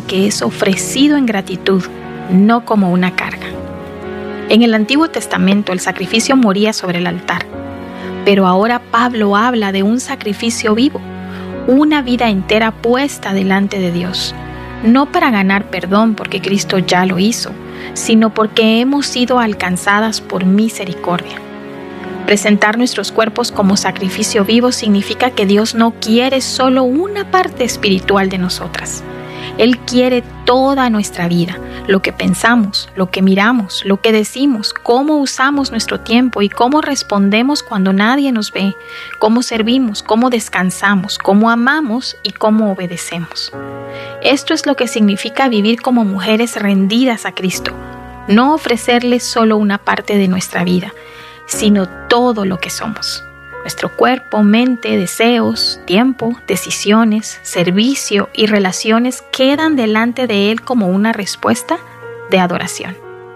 que es ofrecido en gratitud, no como una carga. En el Antiguo Testamento el sacrificio moría sobre el altar, pero ahora Pablo habla de un sacrificio vivo, una vida entera puesta delante de Dios, no para ganar perdón porque Cristo ya lo hizo, sino porque hemos sido alcanzadas por misericordia. Presentar nuestros cuerpos como sacrificio vivo significa que Dios no quiere solo una parte espiritual de nosotras. Él quiere toda nuestra vida, lo que pensamos, lo que miramos, lo que decimos, cómo usamos nuestro tiempo y cómo respondemos cuando nadie nos ve, cómo servimos, cómo descansamos, cómo amamos y cómo obedecemos. Esto es lo que significa vivir como mujeres rendidas a Cristo, no ofrecerle solo una parte de nuestra vida, sino todo lo que somos. Nuestro cuerpo, mente, deseos, tiempo, decisiones, servicio y relaciones quedan delante de Él como una respuesta de adoración.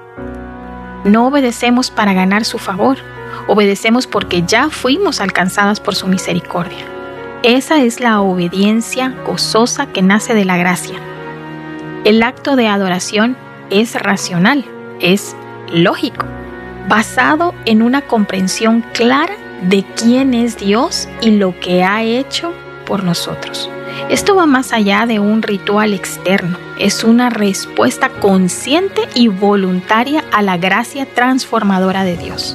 No obedecemos para ganar su favor, obedecemos porque ya fuimos alcanzadas por su misericordia. Esa es la obediencia gozosa que nace de la gracia. El acto de adoración es racional, es lógico, basado en una comprensión clara de quién es Dios y lo que ha hecho por nosotros. Esto va más allá de un ritual externo, es una respuesta consciente y voluntaria a la gracia transformadora de Dios.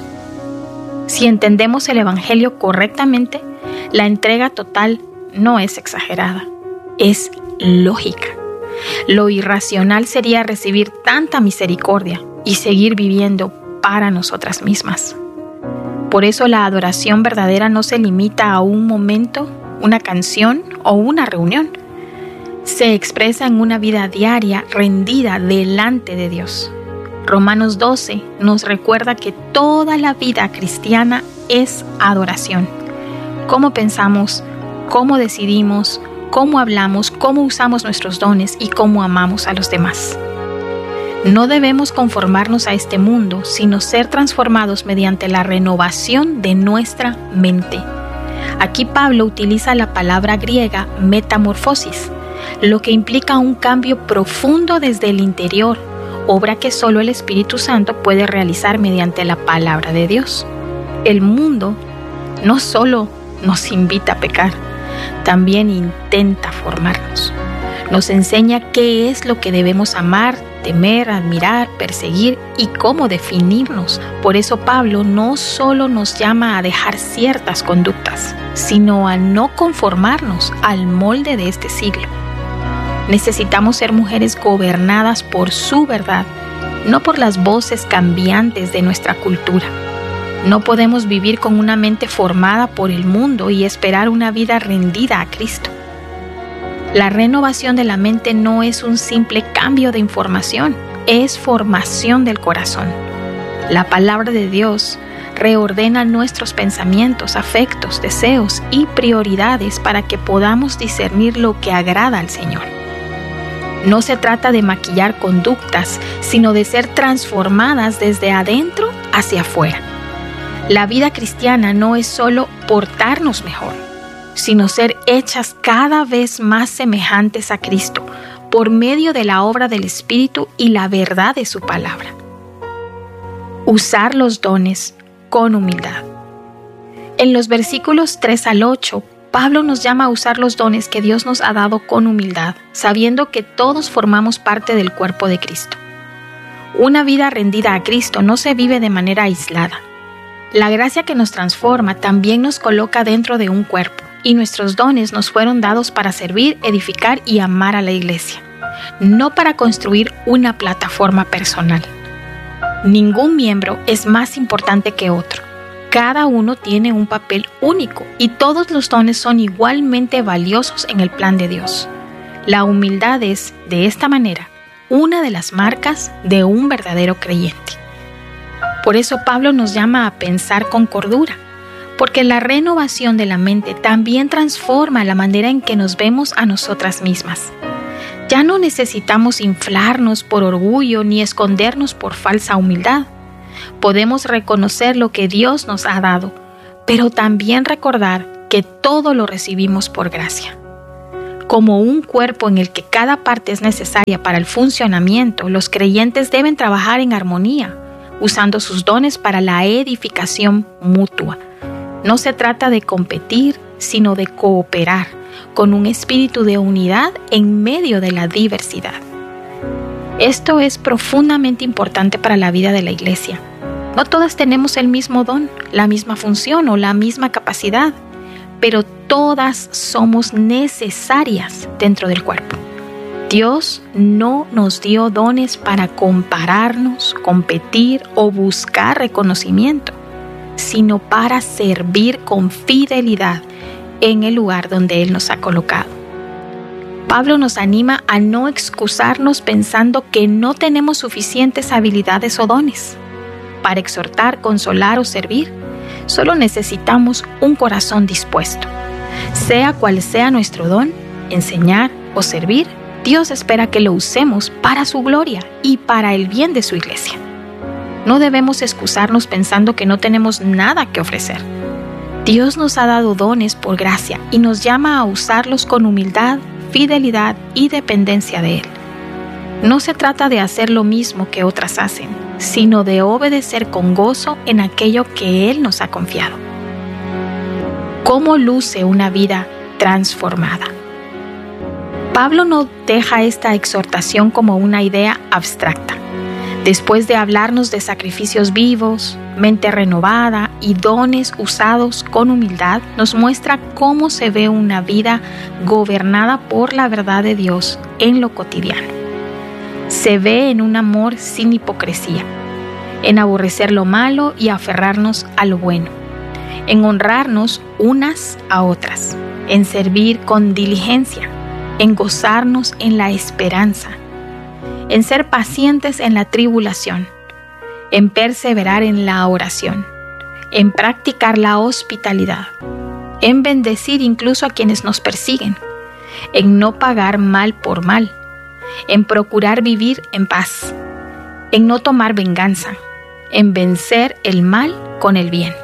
Si entendemos el Evangelio correctamente, la entrega total no es exagerada, es lógica. Lo irracional sería recibir tanta misericordia y seguir viviendo para nosotras mismas. Por eso la adoración verdadera no se limita a un momento, una canción o una reunión. Se expresa en una vida diaria rendida delante de Dios. Romanos 12 nos recuerda que toda la vida cristiana es adoración. Cómo pensamos, cómo decidimos, cómo hablamos, cómo usamos nuestros dones y cómo amamos a los demás. No debemos conformarnos a este mundo, sino ser transformados mediante la renovación de nuestra mente. Aquí Pablo utiliza la palabra griega metamorfosis, lo que implica un cambio profundo desde el interior, obra que solo el Espíritu Santo puede realizar mediante la palabra de Dios. El mundo no solo nos invita a pecar, también intenta formarnos. Nos enseña qué es lo que debemos amar, temer, admirar, perseguir y cómo definirnos. Por eso Pablo no solo nos llama a dejar ciertas conductas, sino a no conformarnos al molde de este siglo. Necesitamos ser mujeres gobernadas por su verdad, no por las voces cambiantes de nuestra cultura. No podemos vivir con una mente formada por el mundo y esperar una vida rendida a Cristo. La renovación de la mente no es un simple cambio de información, es formación del corazón. La palabra de Dios reordena nuestros pensamientos, afectos, deseos y prioridades para que podamos discernir lo que agrada al Señor. No se trata de maquillar conductas, sino de ser transformadas desde adentro hacia afuera. La vida cristiana no es solo portarnos mejor, sino ser hechas cada vez más semejantes a Cristo por medio de la obra del Espíritu y la verdad de su palabra. Usar los dones con humildad. En los versículos 3 al 8, Pablo nos llama a usar los dones que Dios nos ha dado con humildad, sabiendo que todos formamos parte del cuerpo de Cristo. Una vida rendida a Cristo no se vive de manera aislada. La gracia que nos transforma también nos coloca dentro de un cuerpo, y nuestros dones nos fueron dados para servir, edificar y amar a la iglesia, no para construir una plataforma personal. Ningún miembro es más importante que otro. Cada uno tiene un papel único y todos los dones son igualmente valiosos en el plan de Dios. La humildad es, de esta manera, una de las marcas de un verdadero creyente. Por eso Pablo nos llama a pensar con cordura, porque la renovación de la mente también transforma la manera en que nos vemos a nosotras mismas. Ya no necesitamos inflarnos por orgullo ni escondernos por falsa humildad. Podemos reconocer lo que Dios nos ha dado, pero también recordar que todo lo recibimos por gracia. Como un cuerpo en el que cada parte es necesaria para el funcionamiento, los creyentes deben trabajar en armonía, usando sus dones para la edificación mutua. No se trata de competir, sino de cooperar, con un espíritu de unidad en medio de la diversidad. Esto es profundamente importante para la vida de la iglesia. No todas tenemos el mismo don, la misma función o la misma capacidad, pero todas somos necesarias dentro del cuerpo. Dios no nos dio dones para compararnos, competir o buscar reconocimiento, sino para servir con fidelidad en el lugar donde Él nos ha colocado. Pablo nos anima a no excusarnos pensando que no tenemos suficientes habilidades o dones. Para exhortar, consolar o servir, solo necesitamos un corazón dispuesto. Sea cual sea nuestro don, enseñar o servir, Dios espera que lo usemos para su gloria y para el bien de su iglesia. No debemos excusarnos pensando que no tenemos nada que ofrecer. Dios nos ha dado dones por gracia y nos llama a usarlos con humildad, fidelidad y dependencia de Él. No se trata de hacer lo mismo que otras hacen, sino de obedecer con gozo en aquello que Él nos ha confiado. ¿Cómo luce una vida transformada? Pablo no deja esta exhortación como una idea abstracta. Después de hablarnos de sacrificios vivos, mente renovada y dones usados con humildad, nos muestra cómo se ve una vida gobernada por la verdad de Dios en lo cotidiano. Se ve en un amor sin hipocresía, en aborrecer lo malo y aferrarnos a lo bueno, en honrarnos unas a otras, en servir con diligencia, en gozarnos en la esperanza, en ser pacientes en la tribulación, en perseverar en la oración, en practicar la hospitalidad, en bendecir incluso a quienes nos persiguen, en no pagar mal por mal, en procurar vivir en paz, en no tomar venganza, en vencer el mal con el bien.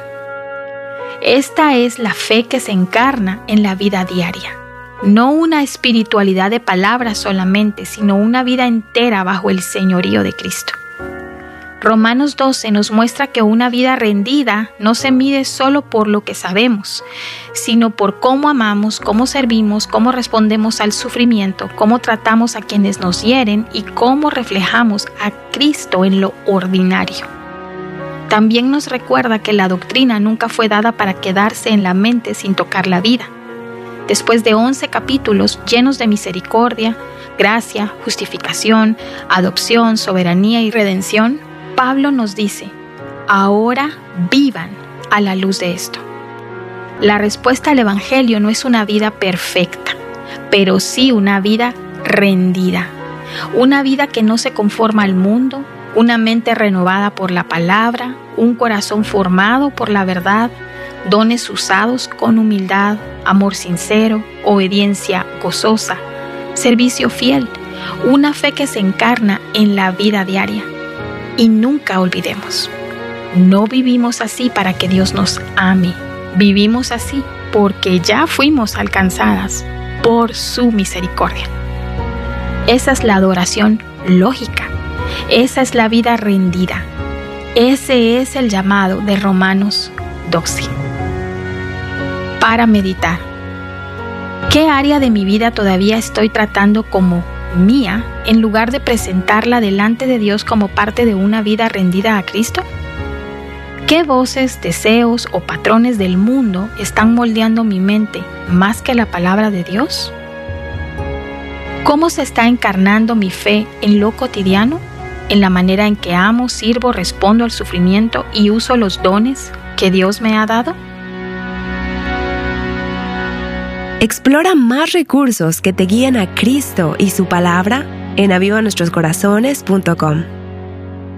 Esta es la fe que se encarna en la vida diaria. No una espiritualidad de palabras solamente, sino una vida entera bajo el señorío de Cristo. Romanos 12 nos muestra que una vida rendida no se mide solo por lo que sabemos, sino por cómo amamos, cómo servimos, cómo respondemos al sufrimiento, cómo tratamos a quienes nos hieren y cómo reflejamos a Cristo en lo ordinario. También nos recuerda que la doctrina nunca fue dada para quedarse en la mente sin tocar la vida. Después de 11 capítulos llenos de misericordia, gracia, justificación, adopción, soberanía y redención, Pablo nos dice, ahora vivan a la luz de esto. La respuesta al Evangelio no es una vida perfecta, pero sí una vida rendida. Una vida que no se conforma al mundo, una mente renovada por la palabra, un corazón formado por la verdad, dones usados con humildad, amor sincero, obediencia gozosa, servicio fiel, una fe que se encarna en la vida diaria. Y nunca olvidemos, no vivimos así para que Dios nos ame, vivimos así porque ya fuimos alcanzadas por su misericordia. Esa es la adoración lógica, esa es la vida rendida, ese es el llamado de Romanos 12. Para meditar, ¿qué área de mi vida todavía estoy tratando como mía en lugar de presentarla delante de Dios como parte de una vida rendida a Cristo? ¿Qué voces, deseos o patrones del mundo están moldeando mi mente más que la palabra de Dios? ¿Cómo se está encarnando mi fe en lo cotidiano, en la manera en que amo, sirvo, respondo al sufrimiento y uso los dones que Dios me ha dado? Explora más recursos que te guían a Cristo y su palabra en avivanuestroscorazones.com.